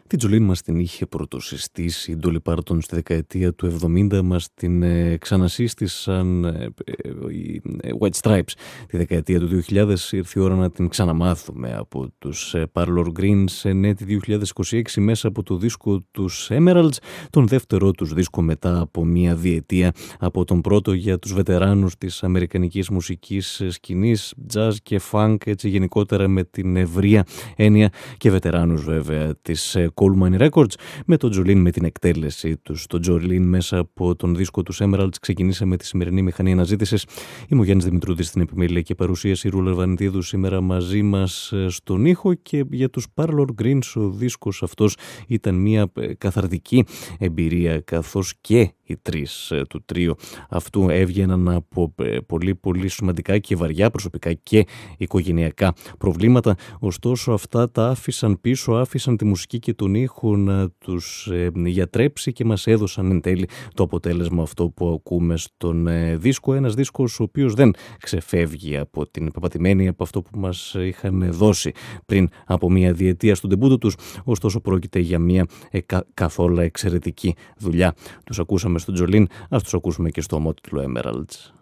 Την Τζολίν μας την είχε πρωτοσυστήσει η Dolly Parton στη δεκαετία του 70, μας την ξανασύστησαν οι White Stripes τη δεκαετία του 2000. Ήρθε η ώρα να την ξαναμάθουμε από τους Parlor Greens ενέτη 2026 μέσα από το δίσκο τους Emeralds, τον δεύτερο τους δίσκο μετά από μία διετία από τον πρώτο για τους βετεράνους της αμερικανικής μουσικής σκηνής, jazz και funk, έτσι γενικότερα με την ευρεία έννοια, και βετεράνους βέβαια της Coleman Records. Με τον Jolene, με την εκτέλεση τους, το Jolene μέσα από τον δίσκο τους Emeralds, ξεκινήσαμε τη σημερινή μηχανή αναζήτησης. Είμαι ο Γιάννης Δημητρούδης στην επιμέλεια και παρουσίαση, Ρούλα Βανιτίδου σήμερα μαζί μας στον ήχο, και για τους Parlor Greens ο δίσκος αυτός ήταν μια καθαρτική εμπειρία, καθώς και οι τρεις του τρίου αυτού έβγαιναν από πολύ πολύ σημαντικά και βαριά προσωπικά και οικογενειακά προβλήματα. Ωστόσο αυτά τα άφησαν πίσω, άφησαν τη μουσική και τον ήχο να τους γιατρέψει και μας έδωσαν εν τέλει το αποτέλεσμα αυτό που ακούμε στον δίσκο. Ένας δίσκος ο οποίος δεν ξεφεύγει από την πεπατημένη, από αυτό που μας είχαν δώσει πριν από μια διετία στον τεμπούτο τους. Ωστόσο πρόκειται για μια καθόλου εξαιρετική δουλειά. Τους ακούσαμε στον Jolene, ας τους ακούσουμε και στο ομότιτλο Emeralds.